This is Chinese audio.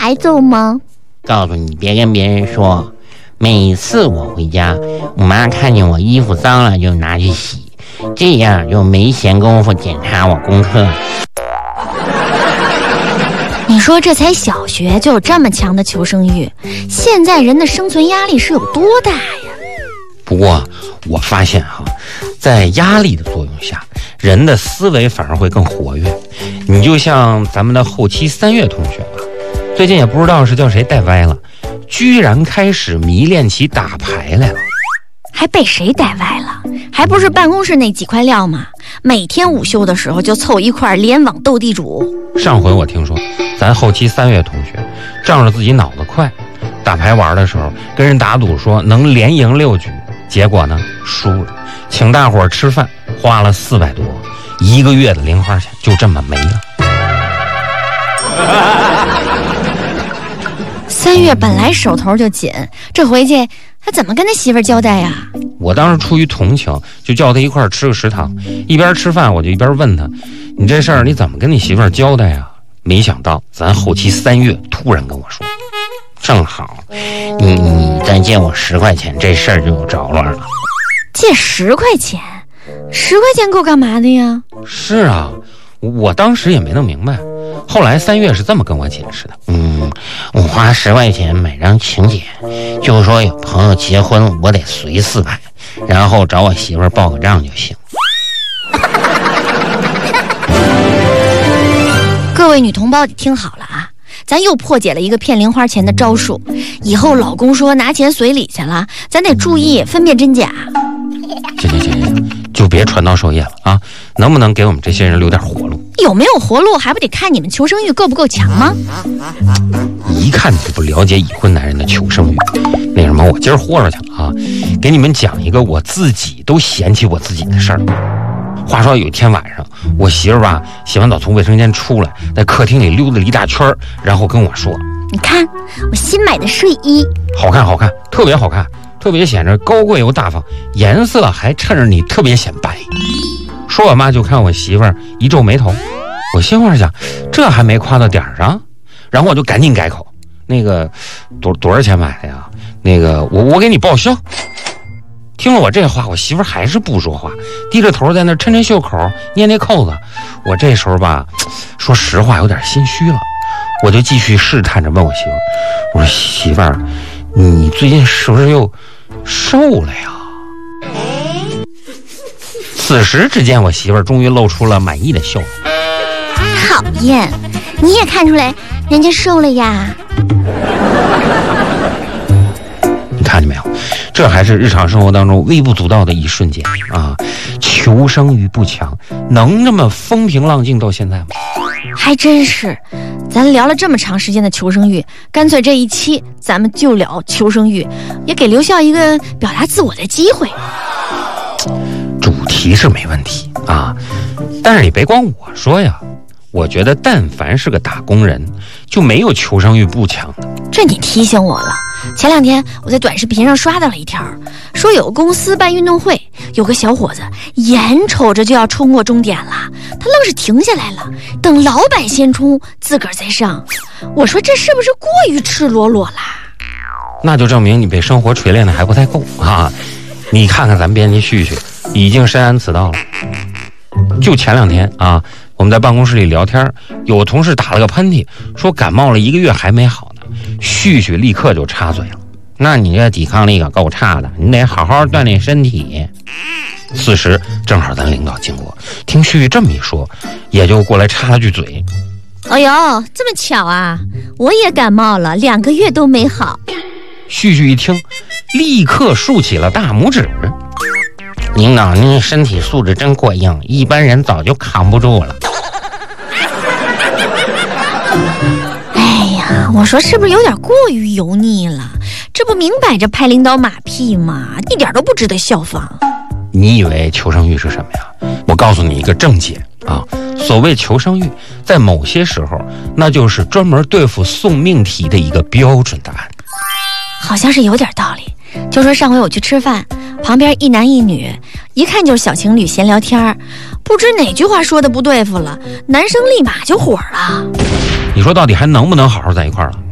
挨揍吗？ 告诉你，别跟别人说。每次我回家，我妈看见我衣服脏了就拿去洗，这样就没闲工夫检查我功课。 你说这才小学就有这么强的求生欲，现在人的生存压力是有多大呀？ 不过我发现在压力的作用下，人的思维反而会更活跃。你就像咱们的后期3月同学吧，最近也不知道是叫谁带歪了，居然开始迷恋起打牌来了。 还被谁带歪了？还不是办公室那几块料吗？每天午休的时候就凑一块联网斗地主。 上回我听说咱后期3月同学仗着自己脑子快，打牌玩的时候跟人打赌说能连赢6局，结果呢输了，请大伙儿吃饭花了400多，1个月的零花钱就这么没了。 3月本来手头就紧，这回去他怎么跟他媳妇儿交代呀？ 我当时出于同情，就叫他一块儿吃个食堂，一边吃饭我就一边问他，你这事儿你怎么跟你媳妇儿交代呀？没想到咱后期3月突然跟我说，正好你再借我10块钱，这事儿就有着落了。 借10块钱？10块钱够干嘛的呀？ 是啊，我当时也没弄明白，后来3月是这么跟我解释的，我花10块钱买张请柬，就说有朋友结婚我得随400，然后找我媳妇儿报个账就行。 各位女同胞，你听好了啊，咱又破解了一个骗零花钱的招数。以后老公说拿钱随礼去了，咱得注意分辨真假。 行，就别传道授业了啊！能不能给我们这些人留点活路？ 有没有活路还不得看你们求生欲够不够强吗？ 一看你就不了解已婚男人的求生欲。那什么，我今儿豁出去了啊，给你们讲一个我自己都嫌弃我自己的事儿。话说有一天晚上，我媳妇吧洗完澡从卫生间出来，在客厅里溜达了一大圈，然后跟我说：“ 你看我新买的睡衣， 好看，特别好看，特别显着高贵又大方，颜色还衬着你特别显白。”说我妈就看我媳妇儿一皱眉头，我心话想，这还没夸到点儿上，然后我就赶紧改口：“那个多少钱买的呀？那个我给你报销。”听了我这话，我媳妇还是不说话，低着头在那抻袖口，捏那扣子。我这时候吧，说实话有点心虚了，我就继续试探着问我媳妇：“我说媳妇儿，你最近是不是又瘦了呀？”此时只见我媳妇儿终于露出了满意的笑容。 讨厌，你也看出来人家瘦了呀？ 你看见没有？这还是日常生活当中微不足道的一瞬间啊！求生欲不强，能这么风平浪静到现在吗？ 还真是，咱聊了这么长时间的求生欲，干脆这一期咱们就聊求生欲，也给留校一个表达自我的机会。 主题是没问题啊，但是你别光我说呀，我觉得但凡是个打工人，就没有求生欲不强的。 这你提醒我了。前2天我在短视频上刷到了一条，说有个公司办运动会，有个小伙子眼瞅着就要冲过终点了，他愣是停下来了，等老板先冲，自个儿再上。我说这是不是过于赤裸裸啦？ 那就证明你被生活锤炼的还不太够啊！你看看咱编辑旭旭，已经深谙此道了。就前2天啊，我们在办公室里聊天，有个同事打了个喷嚏，说感冒了1个月还没好呢。旭旭立刻就插嘴了：“那你这抵抗力可够差的，你得好好锻炼身体。”此时正好咱领导经过，听旭旭这么一说，也就过来插了句嘴：“ 哎呦，这么巧啊！我也感冒了2个月都没好。” 旭旭一听，立刻竖起了大拇指：“领导，您身体素质真过硬，一般人早就扛不住了。” 我说是不是有点过于油腻了？这不明摆着拍领导马屁吗？一点都不值得效仿。 你以为求生欲是什么呀？我告诉你一个正解啊，所谓求生欲，在某些时候，那就是专门对付送命题的一个标准答案。 好像是有点道理。就说上回我去吃饭，旁边一男一女，一看就是小情侣闲聊天，不知哪句话说的不对付了，男生立马就火了。 你说到底还能不能好好在一块儿了？